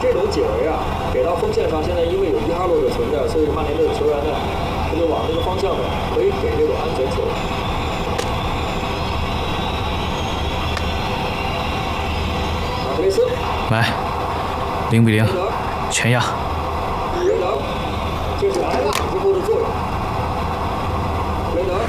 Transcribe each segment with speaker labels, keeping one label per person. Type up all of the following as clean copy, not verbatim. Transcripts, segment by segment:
Speaker 1: 这种解围啊，给到锋线上，现在因为有伊哈洛的存在，所以曼联队的球员呢，他就往这个方向呢，可以给这种安全球。马特雷斯，
Speaker 2: 来，0-0，全压。
Speaker 1: 雷德，这是莱纳之后的作用。雷德。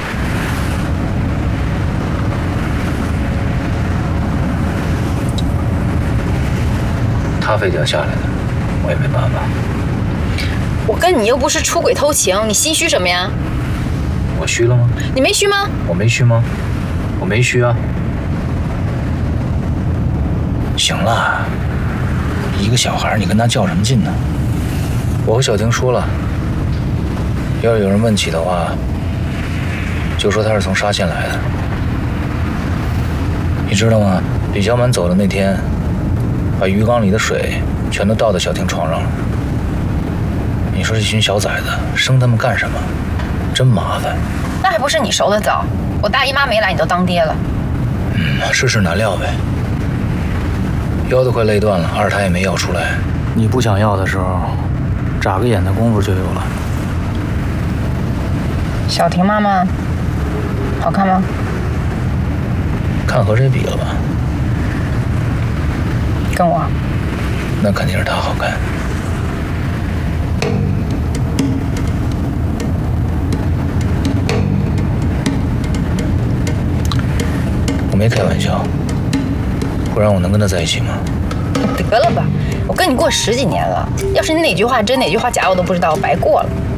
Speaker 3: 他非得要下来的，我也没办法。
Speaker 4: 我跟你又不是出轨偷情，你心虚什么呀？
Speaker 3: 我虚了吗？
Speaker 4: 你没虚吗？
Speaker 3: 我没虚吗？我没虚啊。行了，一个小孩你跟他较什么劲呢？我和小婷说了，要是有人问起的话，就说他是从沙县来的。你知道吗？李小满走的那天。 把鱼缸里的水全都倒到小婷床上了。你说这群小崽子生他们干什么？真麻烦。
Speaker 4: 那还不是你熟的早？我大姨妈没来，你都当爹了。
Speaker 3: 世事难料呗。腰都快累断了，二胎也没要出来。
Speaker 2: 你不想要的时候，眨个眼的功夫就有了。
Speaker 4: 小婷妈妈好看吗？
Speaker 3: 看和谁比了吧？
Speaker 4: 跟我，
Speaker 3: 那肯定是他好看。我没开玩笑，不然我能跟他在一起吗？
Speaker 4: 得了吧，我跟你过10几年了，要是你哪句话真哪句话假，我都不知道，我白过了。